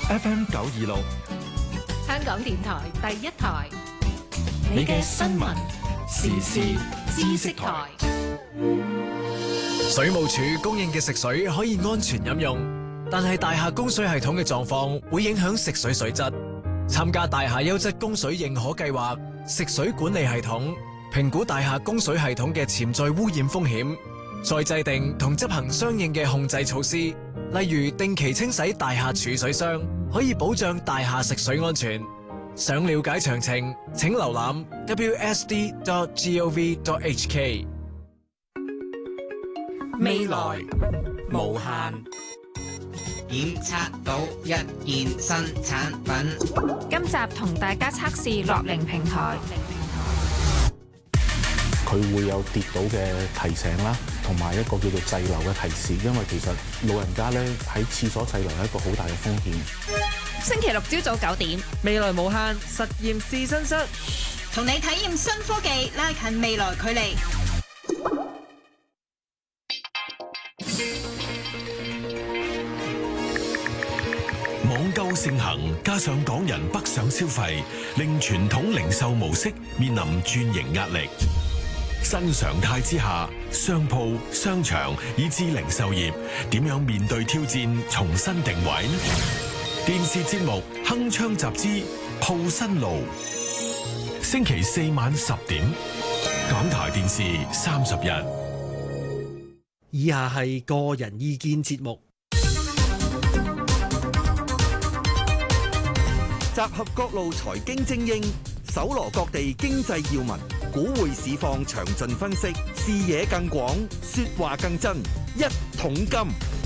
FM 926， 香港電台第一台， 你嘅新聞時事知識台。 水務署供應嘅食水可以安全飲用，但係大廈供水系統嘅狀況會影響食水水質。參加大廈優質供水認可計劃，食水管理系統評估大廈供水系統嘅潛在污染風險，再制定同執行相應嘅控制措施，例如定期清洗大廈儲水箱，可以保障大廈食水安全。想了解詳情，請瀏覽 wsd.gov.hk。 未來無限， 檢測到一件新產品。 今集同大家測試樂齡平台， 佢會有跌倒嘅提醒啦，同埋一個叫做滯留嘅提示，因為其實老人家咧喺廁所滯留係一個好大嘅風險。 星期六朝早9點， 未來無限實驗試身室， 同你體驗新科技，拉近未來距離。 網購盛行，加上港人北上消費，令傳統零售模式面臨轉型壓力。新常態之下，商鋪、商場以至零售業點樣面對挑戰，重新定位？電視節目《鏗鏘集之鋪新路》，星期4晚10點，港台電視30日。 以下係個人意見節目， 集合各路財經精英，搜羅各地經濟要聞，股匯市況詳盡分析，視野更廣，說話更真。一桶金，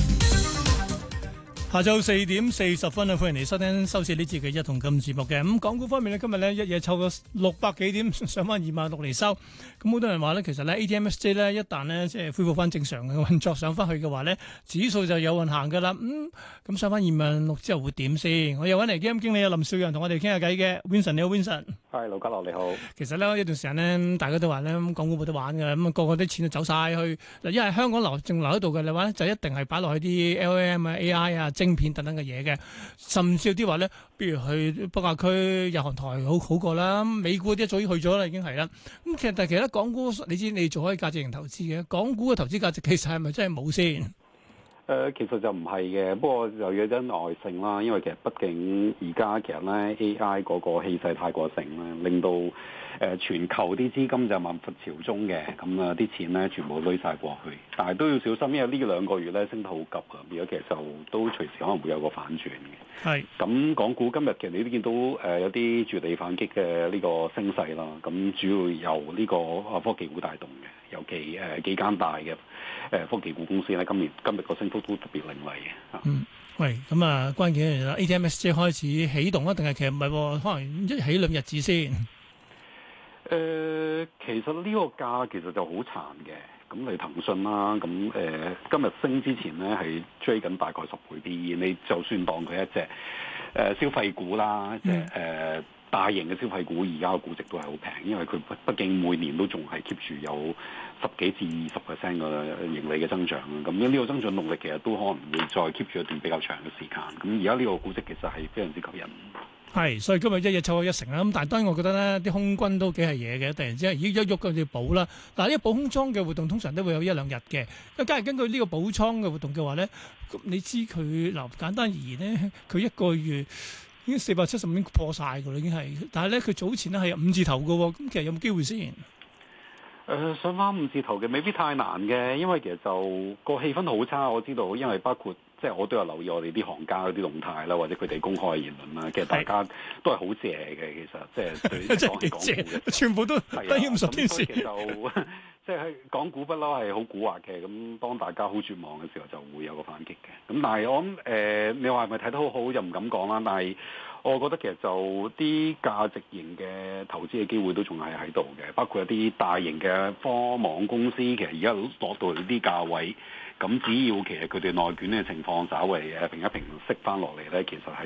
下晝4點40分啊！歡迎嚟收聽收視呢節嘅一桶金節目嘅。咁港股方面呢，今日呢一夜湊咗600幾點，上翻26,000嚟收。咁好多人話呢，其實呢 ATMSJ 呢一旦呢即係恢復翻正常嘅運作上翻去嘅話呢，指數就有運行噶啦。咁上翻26,000之後會點先？我又揾嚟基金經理林少陽同我哋傾下偈嘅。Vincent 你好 ，Vincent。 係，盧家樂你好。其實呢，一段時間呢，大家都話呢，港股冇得玩嘅，咁個個啲錢就走晒去。嗱，因為香港淨留喺度嘅，你話呢就一定係擺落去啲 LAM 啊、AI 啊、晶片等等嘅嘢嘅，甚至有啲話咧，不如去北亞區、日韓台好過啦。美股啲一早已經去咗啦，已經係啦。咁其實港股，你知你做開價值型投資嘅，港股嘅投資價值其實係咪真係冇先？ 其實就唔係嘅，不過就有啲耐性啦。因為其實畢竟而家其實咧 AI 嗰個氣勢太過盛啦，令到全球啲資金就萬佛朝宗嘅，咁啊啲錢咧全部攞晒過去。但係都要小心，因為呢2個月咧升得好急啊，而家其實就都隨時可能會有個反轉嘅。 係。咁港股今日其實你都見到有啲絕地反擊嘅呢個升勢啦。咁主要由呢個科技股帶動嘅，尤其幾間大嘅科技股公司咧，今日個升幅都特別凌厲嘅。 喂，咁啊關鍵係 ATMSJ 開始起動啊，定係其實唔係？可能一起2日子先。 其實呢個價其實就好殘嘅。咁你騰訊啦，咁今日升之前咧係追緊大概10倍 PE，你就算當佢一隻消費股啦，即係大型嘅消費股，而家嘅估值都係好平，因為佢畢竟每年都仲係 keep 住有10幾至20% 嘅盈利嘅增長。咁呢個增長動力其實都可能會再 keep 住一段比較長嘅時間。咁而家呢個估值其實係非常之吸引。 係，所以今日一日湊咗1成啦。咁但係當然我覺得呢啲空軍都幾係嘢嘅，突然之間一喐佢哋補啦。嗱，呢個補空倉嘅活動通常都會有1-2日嘅。咁假如根據呢個補倉嘅活動嘅話呢，你知佢嗱簡單而言呢，佢1個月已經470已經破晒㗎啦，已經係。但係呢，佢早前呢係5字頭㗎喎，咁其實有冇機會先？ 上翻5字頭嘅未必太難嘅，因為其實就個氣氛好差，我知道，因為包括即係我都有留意我哋啲行家嗰啲動態啦，或者佢哋公開嘅言論啦，其實大家都係好謝嘅，其實即係對港股嘅，全部都低於50天線。其實就即係港股不嬲係好蠱惑嘅，咁當大家好絕望嘅時候，就會有個反擊嘅。咁但係我諗你話係咪睇得好好，就唔敢講啦。但係我覺得其實就啲價值型嘅投資嘅機會都仲係喺度嘅，包括一啲大型嘅科網公司，其實而家都落到呢啲價位，咁只要其實佢哋內卷嘅情況稍微平一平息翻落嚟咧，其實係